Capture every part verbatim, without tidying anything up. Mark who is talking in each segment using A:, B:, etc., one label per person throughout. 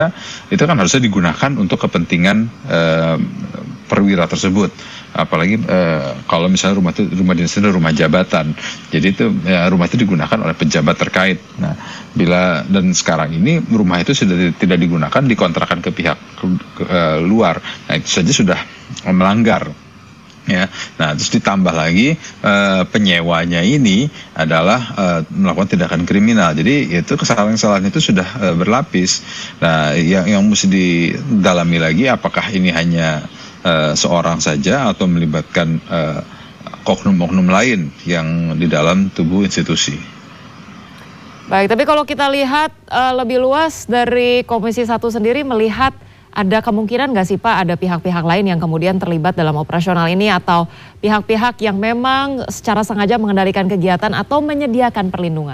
A: itu kan harusnya digunakan untuk kepentingan uh, perwira tersebut. Apalagi uh, kalau misalnya rumah itu rumah dinas itu rumah jabatan, jadi itu ya, rumah itu digunakan oleh pejabat terkait. Nah, bila dan sekarang ini rumah itu sudah tidak digunakan, dikontrakan ke pihak ke, ke, uh, luar. Nah, itu saja sudah melanggar. Ya, nah terus ditambah lagi uh, penyewanya ini adalah uh, melakukan tindakan kriminal. Jadi itu kesalahan-kesalahan itu sudah uh, berlapis. Nah, yang yang mesti didalami lagi apakah ini hanya uh, seorang saja atau melibatkan uh, oknum-oknum lain yang di dalam tubuh institusi.
B: Baik, tapi kalau kita lihat uh, lebih luas dari Komisi satu sendiri melihat ada kemungkinan nggak sih Pak ada pihak-pihak lain yang kemudian terlibat dalam operasional ini atau pihak-pihak yang memang secara sengaja mengendalikan kegiatan atau menyediakan perlindungan?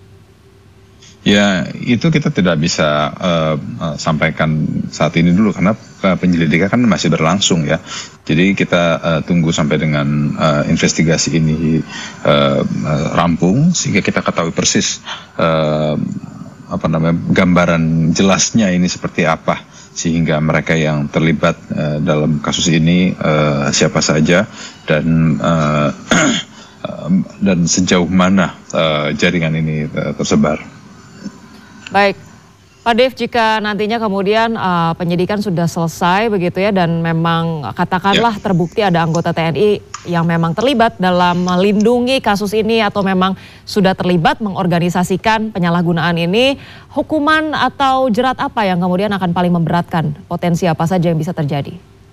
A: Ya, itu kita tidak bisa uh, uh, sampaikan saat ini dulu karena uh, penyelidikan kan masih berlangsung ya. Jadi kita uh, tunggu sampai dengan uh, investigasi ini uh, uh, rampung sehingga kita ketahui persis uh, apa namanya gambaran jelasnya ini seperti apa, sehingga mereka yang terlibat uh, dalam kasus ini uh, siapa saja dan uh, dan sejauh mana uh, jaringan ini uh, tersebar.
B: Baik, Pak Dev, jika nantinya kemudian uh, penyidikan sudah selesai begitu ya dan memang katakanlah ya, terbukti ada anggota T N I yang memang terlibat dalam melindungi kasus ini atau memang sudah terlibat mengorganisasikan penyalahgunaan ini, hukuman atau jerat apa yang kemudian akan paling memberatkan? Potensi apa saja yang bisa terjadi?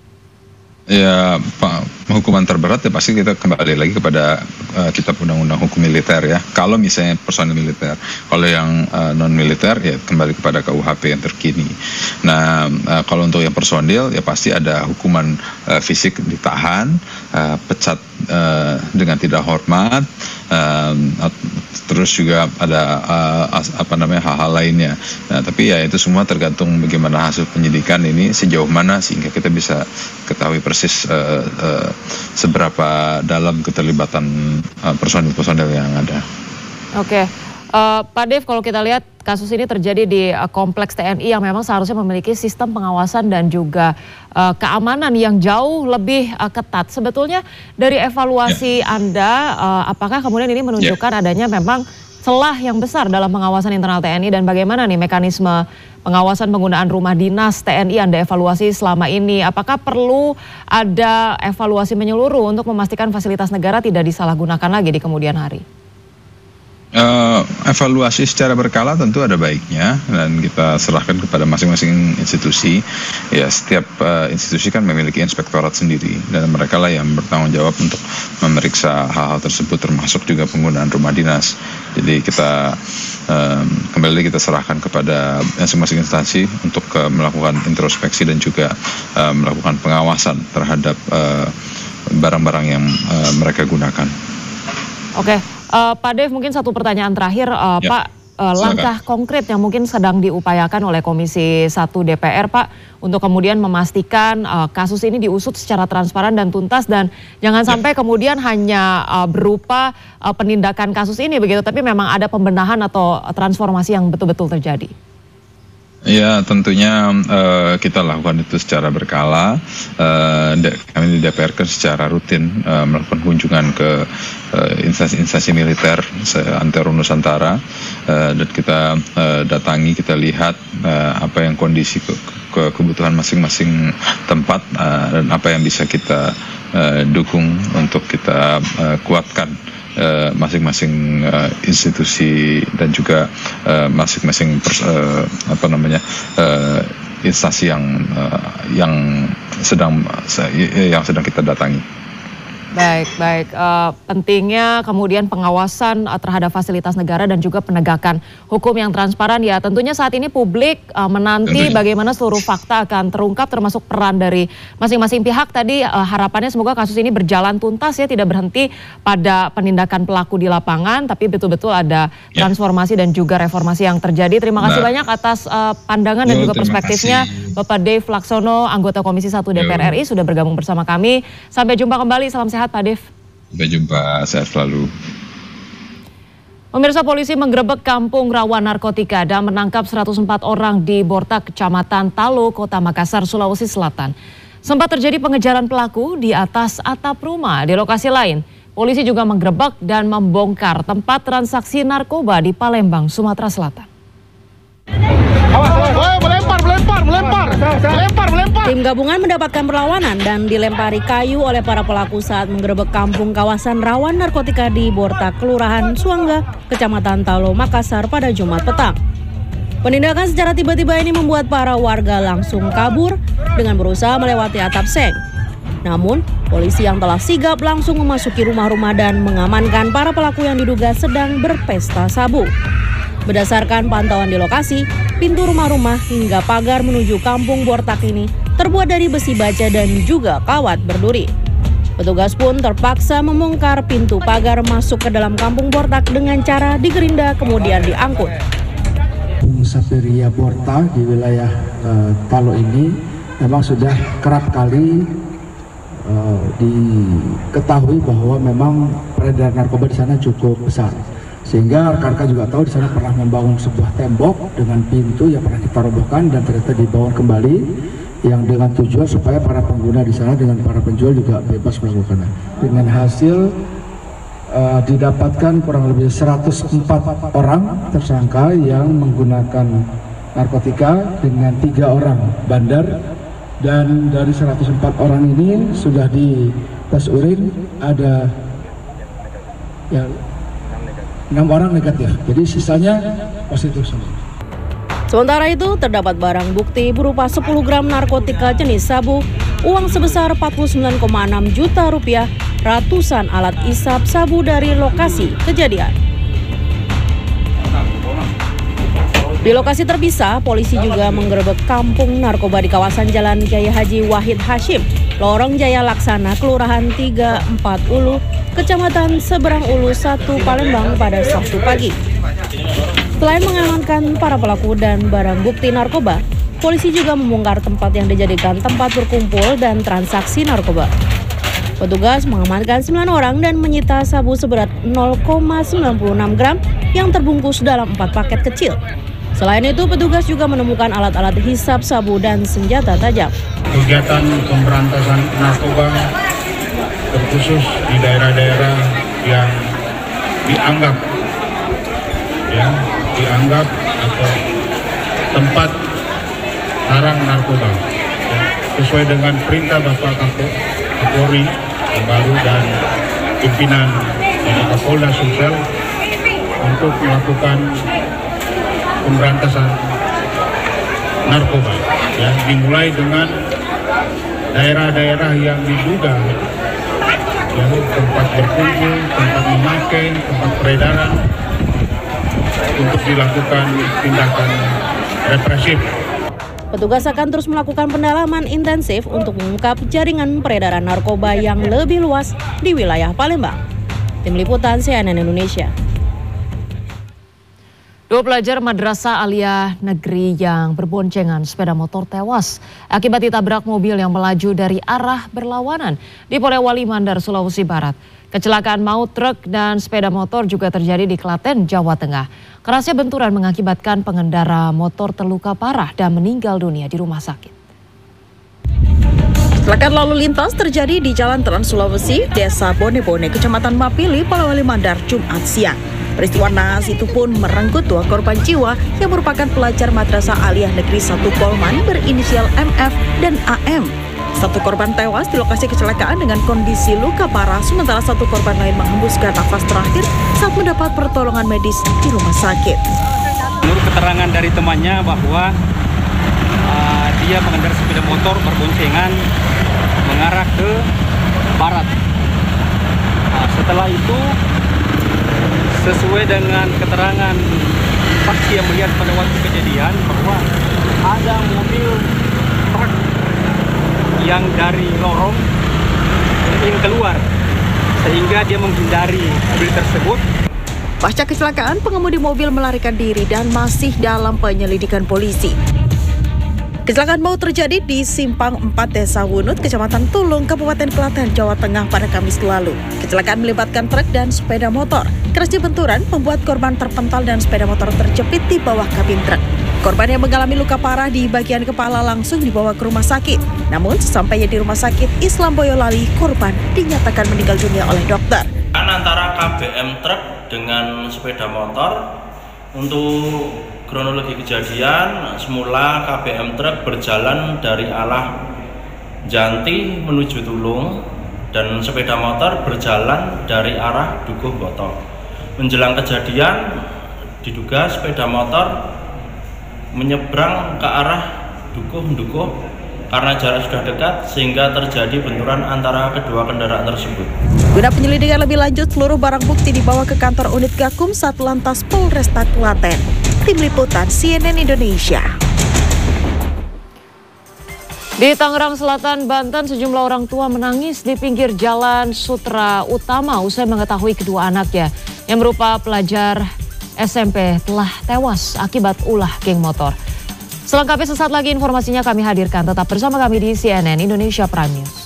A: Ya, Pak, hukuman terberat ya pasti kita kembali lagi kepada uh, kitab undang-undang hukum militer ya. Kalau misalnya personil militer, kalau yang uh, non militer ya kembali kepada K U H P yang terkini. Nah, uh, kalau untuk yang personil ya pasti ada hukuman uh, fisik ditahan, uh, pecat uh, dengan tidak hormat, uh, terus juga ada uh, apa namanya hal-hal lainnya. Nah, tapi ya itu semua tergantung bagaimana hasil penyidikan ini sejauh mana sehingga kita bisa ketahui persis uh, uh, seberapa dalam keterlibatan uh, personil-personil yang ada.
B: Oke, uh, Pak Dev, kalau kita lihat kasus ini terjadi di uh, kompleks T N I yang memang seharusnya memiliki sistem pengawasan dan juga uh, keamanan yang jauh lebih uh, ketat. Sebetulnya dari evaluasi yeah. Anda, uh, apakah kemudian ini menunjukkan yeah. adanya memang celah yang besar dalam pengawasan internal T N I dan bagaimana nih mekanisme pengawasan penggunaan rumah dinas T N I Anda evaluasi selama ini? Apakah perlu ada evaluasi menyeluruh untuk memastikan fasilitas negara tidak disalahgunakan lagi di kemudian hari?
A: Uh, evaluasi secara berkala tentu ada baiknya dan kita serahkan kepada masing-masing institusi. Ya, setiap uh, institusi kan memiliki inspektorat sendiri dan mereka lah yang bertanggung jawab untuk memeriksa hal-hal tersebut termasuk juga penggunaan rumah dinas. Jadi kita um, kembali kita serahkan kepada masing-masing instansi untuk uh, melakukan introspeksi dan juga uh, melakukan pengawasan terhadap uh, barang-barang yang uh, mereka gunakan.
B: Oke. Uh, Pak Dev, mungkin satu pertanyaan terakhir, uh, ya, Pak, uh, langkah konkret yang mungkin sedang diupayakan oleh Komisi satu D P R, Pak, untuk kemudian memastikan uh, kasus ini diusut secara transparan dan tuntas dan jangan sampai ya. kemudian hanya uh, berupa uh, penindakan kasus ini begitu, tapi memang ada pembenahan atau transformasi yang betul-betul terjadi.
A: Ya, tentunya uh, kita lakukan itu secara berkala. Uh, kami di D P R kan secara rutin uh, melakukan kunjungan ke instansi-instansi uh, militer seantero Nusantara uh, dan kita uh, datangi, kita lihat uh, apa yang kondisi ke, ke kebutuhan masing-masing tempat uh, dan apa yang bisa kita uh, dukung untuk kita uh, kuatkan masing-masing uh, uh, institusi dan juga masing-masing uh, uh, apa namanya uh, instansi yang uh, yang sedang uh, yang sedang kita datangi.
B: Baik, baik. Uh, pentingnya kemudian pengawasan uh, terhadap fasilitas negara dan juga penegakan hukum yang transparan. Ya, tentunya saat ini publik uh, menanti bagaimana seluruh fakta akan terungkap termasuk peran dari masing-masing pihak. Tadi uh, harapannya semoga kasus ini berjalan tuntas ya, tidak berhenti pada penindakan pelaku di lapangan, tapi betul-betul ada ya. transformasi dan juga reformasi yang terjadi. Terima kasih nah. banyak atas uh, pandangan dan Yo, juga perspektifnya kasih. Bapak Dev Laksono, anggota Komisi satu D P R Yo. R I sudah bergabung bersama kami. Sampai jumpa kembali, salam sehat Pak Dev.
A: Sampai jumpa, sehat selalu.
B: Pemirsa, polisi menggerebek kampung rawan narkotika dan menangkap seratus empat orang di Bortak, Kecamatan Talo, Kota Makassar, Sulawesi Selatan. Sempat terjadi pengejaran pelaku di atas atap rumah. Di lokasi lain, polisi juga menggerebek dan membongkar tempat transaksi narkoba di Palembang, Sumatera Selatan.
C: Melempar, melempar, melempar, melempar, melempar.
D: Tim gabungan mendapatkan perlawanan dan dilempari kayu oleh para pelaku saat menggerebek kampung kawasan rawan narkotika di Bortak, Kelurahan Suangga, Kecamatan Talo, Makassar pada Jumat petang. Penindakan secara tiba-tiba ini membuat para warga langsung kabur dengan berusaha melewati atap seng. Namun, polisi yang telah sigap langsung memasuki rumah-rumah dan mengamankan para pelaku yang diduga sedang berpesta sabu. Berdasarkan pantauan di lokasi, pintu rumah-rumah hingga pagar menuju kampung Bortak ini terbuat dari besi baja dan juga kawat berduri. Petugas pun terpaksa membongkar pintu pagar masuk ke dalam kampung Bortak dengan cara digerinda kemudian diangkut.
E: Sapiria Bortak di wilayah uh, Talo ini memang sudah kerap kali uh, diketahui bahwa memang peredaran narkoba di sana cukup besar. Sehingga rekan-rekan juga tahu di sana pernah membangun sebuah tembok dengan pintu yang pernah kita robohkan dan ternyata dibangun kembali, yang dengan tujuan supaya para pengguna di sana dengan para penjual juga bebas melakukannya. Dengan hasil uh, didapatkan kurang lebih seratus empat orang tersangka yang menggunakan narkotika dengan tiga orang bandar, dan dari seratus empat orang ini sudah di tes urin ada ya enam orang negatif, jadi sisanya positif semua.
D: Sementara itu, terdapat barang bukti berupa sepuluh gram narkotika jenis sabu, uang sebesar empat puluh sembilan koma enam juta rupiah, ratusan alat isap sabu dari lokasi kejadian. Di lokasi terpisah, polisi juga menggerebek kampung narkoba di kawasan Jalan Jaya Haji Wahid Hashim, Lorong Jaya Laksana, Kelurahan tiga empat Ulu, Kecamatan Seberang Ulu satu, Palembang pada Sabtu pagi. Selain mengamankan para pelaku dan barang bukti narkoba, polisi juga membongkar tempat yang dijadikan tempat berkumpul dan transaksi narkoba. Petugas mengamankan sembilan orang dan menyita sabu seberat nol koma sembilan enam gram yang terbungkus dalam empat paket kecil. Selain itu, petugas juga menemukan alat-alat hisap sabu dan senjata tajam.
F: Kegiatan pemberantasan narkoba terkhusus di daerah-daerah yang dianggap ya dianggap atau tempat sarang narkoba ya, sesuai dengan perintah Bapak Kapolri yang baru dan pimpinan Bapak Kapolda Sumsel untuk melakukan pemberantasan narkoba ya, dimulai dengan daerah-daerah yang diduga ya, tempat berkumpul, tempat memakai, tempat peredaran untuk dilakukan tindakan represif.
D: Petugas akan terus melakukan pendalaman intensif untuk mengungkap jaringan peredaran narkoba yang lebih luas di wilayah Palembang. Tim Liputan C N N Indonesia.
B: Dua pelajar Madrasah Aliyah Negeri yang berboncengan sepeda motor tewas akibat ditabrak mobil yang melaju dari arah berlawanan di Polewali Mandar, Sulawesi Barat. Kecelakaan maut truk dan sepeda motor juga terjadi di Klaten, Jawa Tengah. Kerasnya benturan mengakibatkan pengendara motor terluka parah dan meninggal dunia di rumah sakit.
G: Kecelakaan lalu lintas terjadi di Jalan Trans Sulawesi, Desa Bone-Bone, Kecamatan Mapili, Polewali Mandar, Jumat siang. Peristiwa naas itu pun merenggut dua korban jiwa yang merupakan pelajar Madrasah Aliyah Negeri satu Polman berinisial M F dan A M. Satu korban tewas di lokasi kecelakaan dengan kondisi luka parah, sementara satu korban lain menghembuskan nafas terakhir saat mendapat pertolongan medis di rumah sakit.
H: Menurut keterangan dari temannya bahwa uh, dia mengendarai sepeda motor berboncengan mengarah ke barat. Nah, setelah itu, sesuai dengan keterangan saksi yang melihat pada waktu kejadian bahwa ada mobil truk yang dari lorong ingin keluar sehingga dia menghindari mobil tersebut.
G: Pasca kecelakaan, pengemudi mobil melarikan diri dan masih dalam penyelidikan polisi. Kecelakaan maut terjadi di Simpang empat Desa Wunut, Kecamatan Tulung, Kabupaten Klaten, Jawa Tengah pada Kamis lalu. Kecelakaan melibatkan truk dan sepeda motor. Kerasnya benturan membuat korban terpental dan sepeda motor terjepit di bawah kabin truk. Korban yang mengalami luka parah di bagian kepala langsung dibawa ke rumah sakit. Namun sesampainya di rumah sakit Islam Boyolali, korban dinyatakan meninggal dunia oleh dokter.
I: Antara K B M truk dengan sepeda motor, untuk kronologi kejadian, semula K B M truk berjalan dari arah Janti menuju Tulung dan sepeda motor berjalan dari arah Dukuh Boto. Menjelang kejadian, diduga sepeda motor menyeberang ke arah Dukuh-Dukuh karena jarak sudah dekat sehingga terjadi benturan antara kedua kendaraan tersebut.
G: Guna penyelidikan lebih lanjut, seluruh barang bukti dibawa ke kantor unit Gakum Satlantas Polresta Klaten. Tim Liputan C N N Indonesia.
B: Di Tangerang Selatan, Banten, sejumlah orang tua menangis di pinggir Jalan Sutra Utama usai mengetahui kedua anaknya yang berupa pelajar S M P telah tewas akibat ulah geng motor. Selengkapnya sesaat lagi informasinya kami hadirkan. Tetap bersama kami di C N N Indonesia Prime News.